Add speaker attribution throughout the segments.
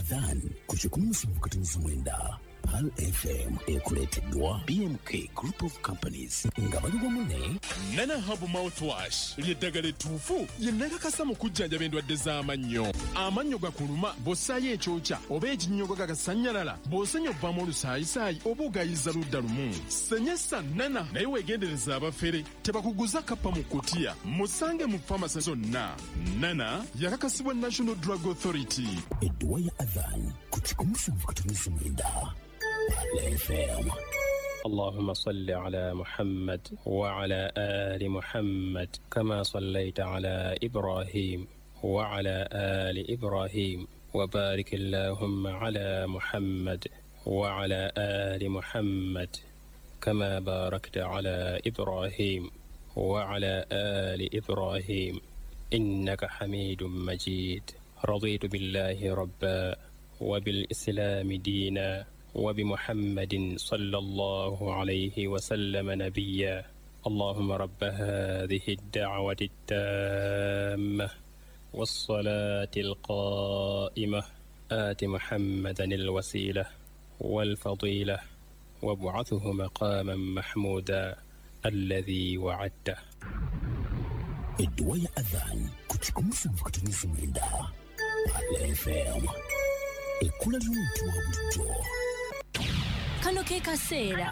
Speaker 1: adhan ku 17 Pal FM ekuleteddwa BMK Group of Companies nga bali wamu ne
Speaker 2: Nana Hub Mouthwash ly'eddagala ettuufu ye nakakasa mu kujjanjaba endwadde z'amannyo. Amannyo gakuluma bw'ossaayo ekyokya oba ekinnyogo gagasanyalala bw'osenya obbamu olusaayisaayi oba ogayiza ludda lumu. Senyesa Nana naye weegendereza abafere tebakuguza kappa mu kutiya. Musange mu famasi zonna. Nana yakakasibwa National Drug Authority.
Speaker 1: Edduwa ya adhan ku 17 FM.
Speaker 3: اللهم صل على محمد وعلى آل محمد كما صليت على إبراهيم وعلى آل إبراهيم وبارك اللهم على محمد وعلى آل محمد كما باركت على إبراهيم وعلى آل إبراهيم إنك حميد مجيد. رضيت بالله ربا وبالإسلام دينا وبمحمد صلى الله عليه وسلم نبيا. اللهم رب هذه الدعوة التامة والصلاة القائمة آت محمدا الوسيلة والفضيلة وابعثه مقاما محمودا الذي وعدته.
Speaker 1: Edduwa ya adhan ku 17 FM. Ekkula ly'omuntu wa bulijjo.
Speaker 4: Kano ke kaseera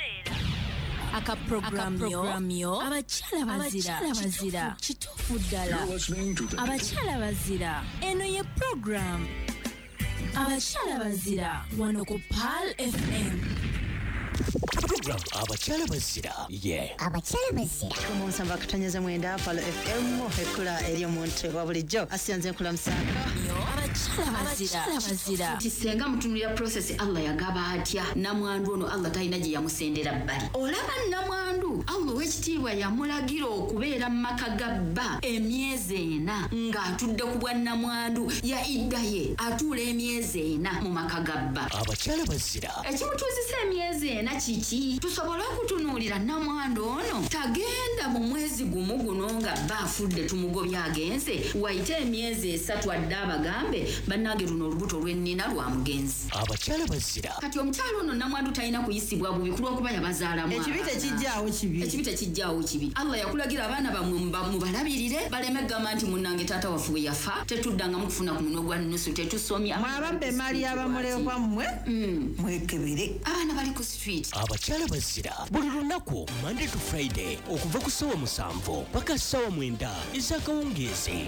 Speaker 4: akaprogramyo abakyala bazira kituufu ddala abakyala bazira eno ye program abakyala bazira wano ku Pal FM.
Speaker 1: Program abakyala bazira
Speaker 5: abakyala bazira
Speaker 6: kumusamba kutanyeza mwenda Pal FM ekula eri omuntu wa bulijjo asiyanze nkula musanga
Speaker 4: abakyala bazira
Speaker 5: tisenga mutunulira process Allah yagaba atya namwandu ono Allah talina gye yamusendera bbali olaba namwandu Allah w'ekitiibwa yamulagira okubeera mu maka gabba emyezi 4 ng'atudde ku bwa namwandu ya iddaye atuula emyezi 4 mu maka gabba.
Speaker 1: Abakyala bazira
Speaker 5: Ekimutuuzisa emyezi 4 kiki? Tusobola okutunuulira namwandu ono tagenda mu mwezi gumu guno nga baafudde tumugobya agenze wayite emyezi 3 adde abagambe bannange luno olubuto lw'ennina lwa mugenzi.
Speaker 1: Abakyala bazira
Speaker 5: Kati omukyalo ono namwandu talina kuyisibwa bubi kulw'okuba yabazaalamu
Speaker 6: ekibi tekijjaawo kibi.
Speaker 5: Allah yakulagira abaana bammwe mubalabirire baleme gamba nti munnange taata waffe bwe yafa tetuddangamu kufuna ku muno gwa nusu tetusomya
Speaker 6: mwababbe mali abamulekwa mmwe mwekebere
Speaker 5: abaana bali ku street.
Speaker 1: Abakyala bazira buli lunaku Monday to Friday okuva ku ssaawa 7 paka ssaawa 9 ez'akawungeezi.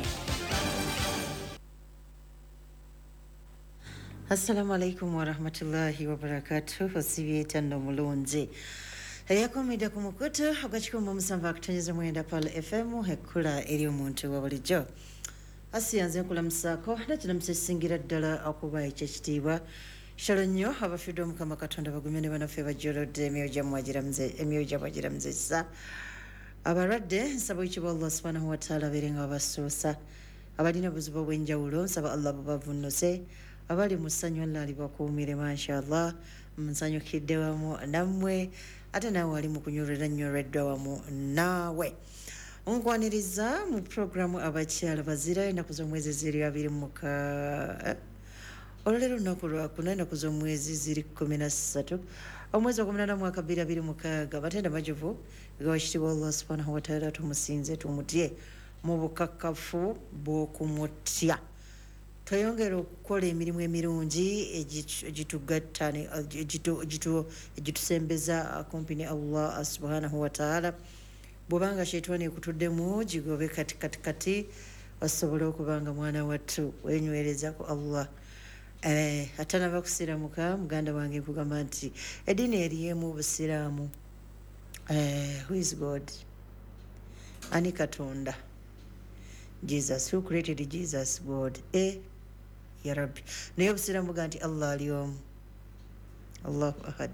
Speaker 6: Assalamu alaikum wa rahmatullahi wa barakatuh. Osibiyeta no mulunzi yakomida ku mukutu ogw'ekikumi musanvu akutonyeza mwenda Pal FM ekkula eri omuntu wa bulijjo asiyanze nkulamusaako nakinamusisingira ddala okuba ekyekitiibwa shalo nnyo abafidde omukama katonda bagumye ne banaffe bajjolodde emyoyo gyamwe agiramuzisa abalwadde nsaba ekibwa Allah subhanahu wa ta'ala abeere nga babasuusa abalina obuzibu obw'enjawulo nsaba Allah bubavvunnuse abali mu ssanyu Allah alibakuumire mashallah nsanyukidde wamu nammwe ate naawe ali mu kunywerera wamu naawe onkwaniriza mu programu abakyala bazira ennaku z'omwezi ziri 26 olulero lunaku lwakuna ennaku z'omwezi ziri 13 omwezi wa 18 mwaka 2026 batenda majuvu gawakitibwa Allah subhanahu wa ta'ala tumusinze tumutye mu bukakafu bw'okumutya tweyongera okukola emirimu emirungi egitugattane egitusembeza kumpi ne Allah subhanahu wa ta'ala bw'obanga shaitani ekutuddemu gigobe kati wasobole okubanga mwana wattu wenywereza ku Allah. Atanaba kusiramuka muganda wange nkugamba nti eddiini eriyemu obusiraamu who is God? Ani Katonda? Jesus. Who created Jesus? God. Ya Rabbi. Naye obusiraamu buga nti Allah ali omu, Allahu ahad.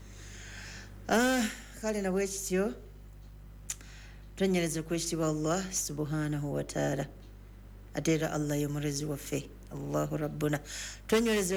Speaker 6: Kale na bwekityo tonyereza kwekitibwa Allah subhanahu wa ta'ala ate era Allah ye mulezi waffe Allahu rabbuna tonyereza